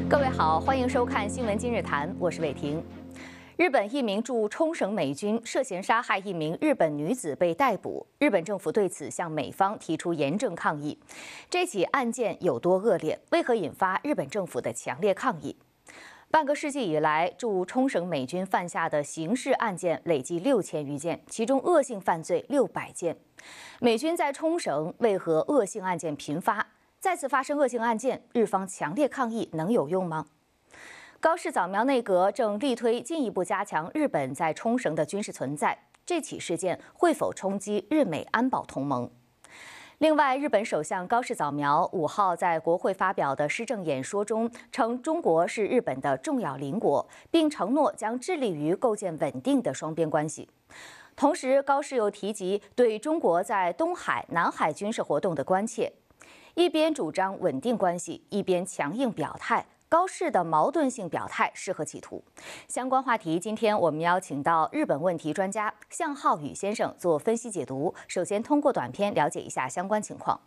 各位好，欢迎收看《新闻今日谈》，我是伟婷。日本一名驻冲绳美军涉嫌杀害一名日本女子被逮捕，日本政府对此向美方提出严正抗议。这起案件有多恶劣？为何引发日本政府的强烈抗议？半个世纪以来，驻冲绳美军犯下的刑事案件累计6000余件，其中恶性犯罪600件。美军在冲绳为何恶性案件频发？再次发生恶性案件，日方强烈抗议能有用吗？高市早苗内阁正力推进一步加强日本在冲绳的军事存在，这起事件会否冲击日美安保同盟？另外，日本首相高市早苗5号在国会发表的施政演说中称，中国是日本的重要邻国，并承诺将致力于构建稳定的双边关系。同时，高市又提及对中国在东海、南海军事活动的关切。一边主张稳定关系，一边强硬表态，高市的矛盾性表态是何企图？相关话题，今天我们邀请到日本问题专家向浩宇先生做分析解读。首先，通过短片了解一下相关情况。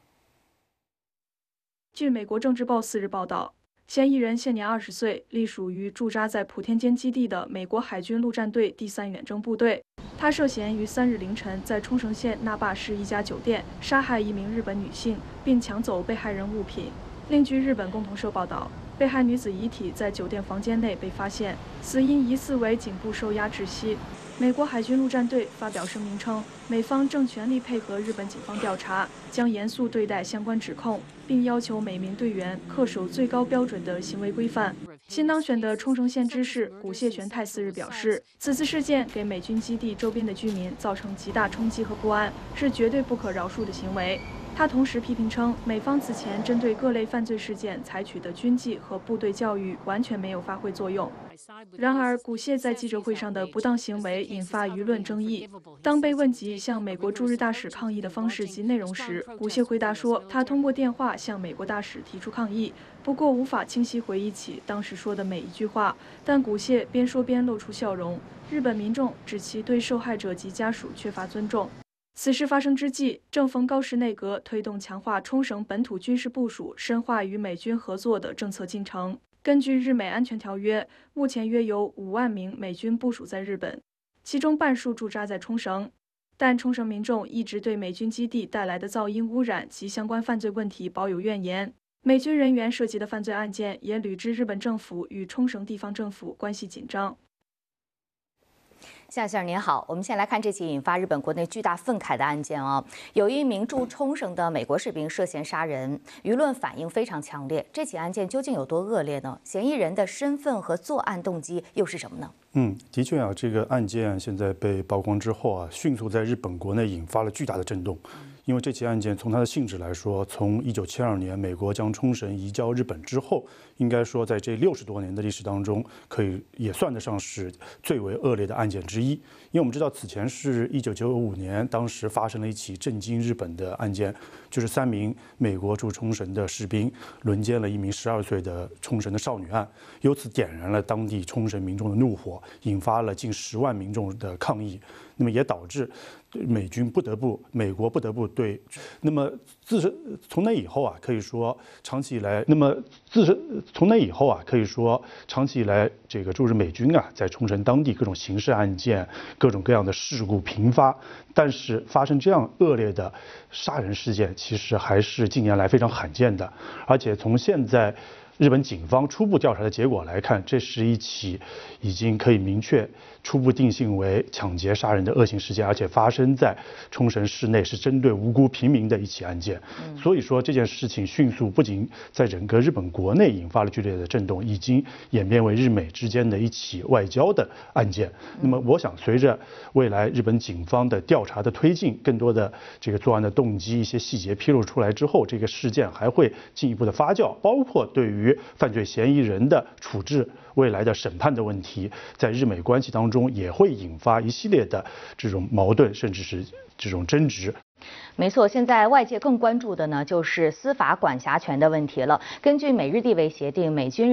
据美国政治报4日报道，嫌疑人现年20岁，隶属于驻扎在普天间基地的美国海军陆战队第3远征部队。他涉嫌于3日凌晨在冲绳县那霸市一家酒店杀害一名日本女性，并抢走被害人物品。另据日本共同社报道，被害女子遗体在酒店房间内被发现，死因疑似为颈部受压窒息。美国海军陆战队发表声明称，美方正全力配合日本警方调查，将严肃对待相关指控，并要求每名队员恪守最高标准的行为规范。新当选的冲绳县知事古谢玄太4日表示，此次事件给美军基地周边的居民造成极大冲击和不安，是绝对不可饶恕的行为。他同时批评称，美方此前针对各类犯罪事件采取的军纪和部队教育完全没有发挥作用。然而，古谢在记者会上的不当行为引发舆论争议。当被问及向美国驻日大使抗议的方式及内容时，古谢回答说，他通过电话向美国大使提出抗议，不过无法清晰回忆起当时说的每一句话。但古谢边说边露出笑容。日本民众指其对受害者及家属缺乏尊重。此事发生之际，正逢高市内阁推动强化冲绳本土军事部署、深化与美军合作的政策进程。根据日美安全条约，目前约有5万名美军部署在日本，其中半数驻扎在冲绳。但冲绳民众一直对美军基地带来的噪音污染及相关犯罪问题保有怨言。美军人员涉及的犯罪案件也屡知日本政府与冲绳地方政府关系紧张。 夏先生您好，我们先来看这起引发日本国内巨大愤慨的案件啊，有一名驻冲绳的美国士兵涉嫌杀人，舆论反应非常强烈。这起案件究竟有多恶劣呢？嫌疑人的身份和作案动机又是什么呢？ 的确啊，这个案件现在被曝光之后啊，迅速在日本国内引发了巨大的震动。因为这起案件从它的性质来说，从1972年美国将冲绳移交日本之后，应该说在这60多年的历史当中，也算得上是最为恶劣的案件之一。因为我们知道，此前是1995年，当时发生了一起震惊日本的案件，就是3名美国驻冲绳的士兵轮奸了一名12岁的冲绳的少女案，由此点燃了当地冲绳民众的怒火，引发了近10万民众的抗议。那么也导致美国不得不对。那么从那以后啊，可以说长期以来，这个驻日美军啊，在冲绳当地各种刑事案件、各种各样的事故频发，但是发生这样恶劣的杀人事件，其实还是近年来非常罕见的。而且从现在日本警方初步调查的结果来看，这是一起已经可以明确初步定性为抢劫杀人的恶性事件，而且发生在冲绳市内，是针对无辜平民的一起案件。所以说这件事情迅速不仅在整个日本国内引发了剧烈的震动，已经演变为日美之间的一起外交的案件。那么我想，随着未来日本警方的调查的推进，更多的这个作案的动机、一些细节披露出来之后，这个事件还会进一步的发酵，包括对于犯罪嫌疑人的处置、未来的审判的问题，在日美关系当中也会引发一系列的这种矛盾，甚至是这种争执。 没错，现在外界更关注的呢，就是司法管辖权的问题了。根据美日地位协定，美军